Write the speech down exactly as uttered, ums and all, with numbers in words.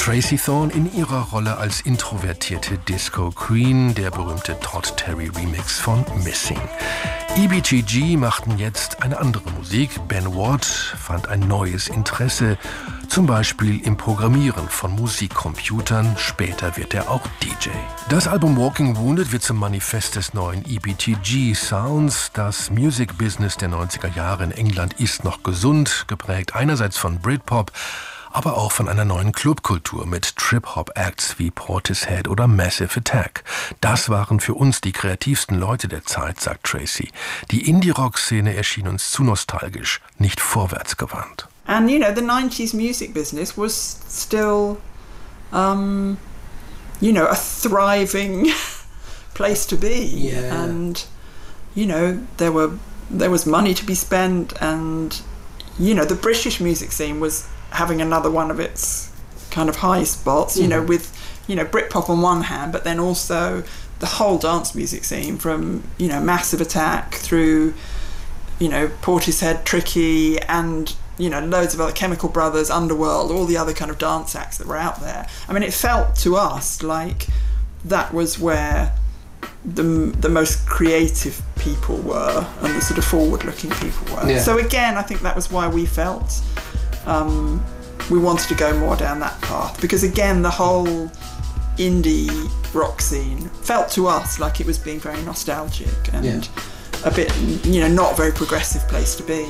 Tracy Thorn in ihrer Rolle als introvertierte Disco Queen, der berühmte Todd Terry Remix von Missing. E B G G machten jetzt eine andere Musik. Ben Watt fand ein neues Interesse, zum Beispiel im Programmieren von Musikcomputern. Später wird er auch D J. Das Album Walking Wounded wird zum Manifest des neuen E B G G Sounds. Das Music-Business der neunziger Jahre in England ist noch gesund, geprägt einerseits von Britpop, aber auch von einer neuen Clubkultur mit Trip-Hop-Acts wie Portishead oder Massive Attack. Das waren für uns die kreativsten Leute der Zeit, sagt Tracy. Die Indie-Rock-Szene erschien uns zu nostalgisch, nicht vorwärtsgewandt. And you know, the nineties music business was still, um, you know, a thriving place to be. Yeah. And, you know, there were there was money to be spent, and, you know, the British music scene was having another one of its kind of high spots, you mm. know, with, you know, Britpop on one hand, but then also the whole dance music scene from, you know, Massive Attack through, you know, Portishead, Tricky, and, you know, loads of other Chemical Brothers, Underworld, all the other kind of dance acts that were out there. I mean, it felt to us like that was where the the most creative people were and the sort of forward-looking people were. Yeah. So again, I think that was why we felt um, we wanted to go more down that path, because again, the whole indie rock scene felt to us like it was being very nostalgic and yeah. a bit, you know, not a very progressive place to be.